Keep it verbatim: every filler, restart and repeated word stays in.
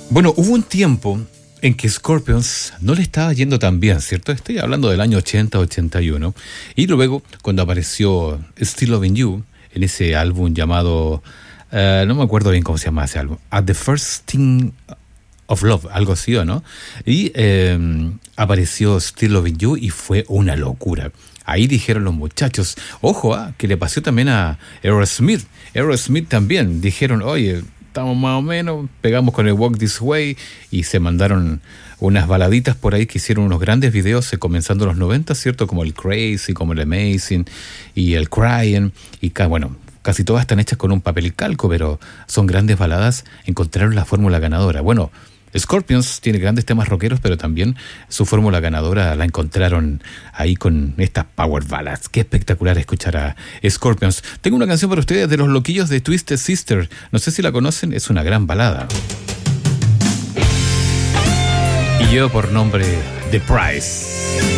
Bueno, hubo un tiempo en que Scorpions no le estaba yendo tan bien, ¿cierto? Estoy hablando del año ochenta, ochenta y uno. Y luego, cuando apareció Still Loving You, en ese álbum llamado, uh, no me acuerdo bien cómo se llama ese álbum, At the First Sting of Love, algo así, ¿o no? Y eh, apareció Still Loving You y fue una locura. Ahí dijeron los muchachos, ojo, ah, que le pasó también a Aerosmith. Aerosmith también, dijeron, oye, estamos más o menos, pegamos con el Walk This Way y se mandaron unas baladitas por ahí que hicieron unos grandes videos eh, comenzando los noventa, ¿cierto? Como el Crazy, como el Amazing y el Crying y ca- bueno, casi todas están hechas con un papel y calco, pero son grandes baladas, encontraron la fórmula ganadora. Bueno, Scorpions tiene grandes temas rockeros, pero también su fórmula ganadora la encontraron ahí con estas power ballads. Qué espectacular escuchar a Scorpions. Tengo una canción para ustedes de Los Loquillos de Twisted Sister. No sé si la conocen, es una gran balada. Y yo por nombre The Price.